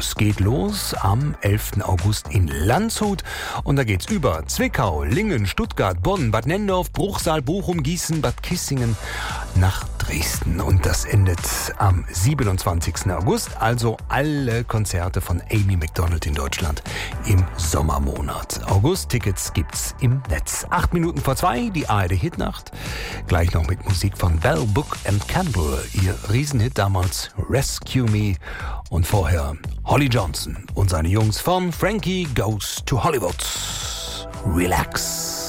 Shows geht los am 11. August in Landshut und da geht's über Zwickau, Lingen, Stuttgart, Bonn, Bad Nennendorf, Bruchsal, Bochum, Gießen, Bad Kissingen nach Dresden und das endet am 27. August, also alle Konzerte von Amy Macdonald in Deutschland im Sommermonat. August-Tickets gibt's im Netz. 8:02, die ARD-Hitnacht. Gleich noch mit Musik von Bell, Book and Candle. Ihr Riesenhit damals Rescue Me. Und vorher Holly Johnson und seine Jungs von Frankie Goes to Hollywood. Relax.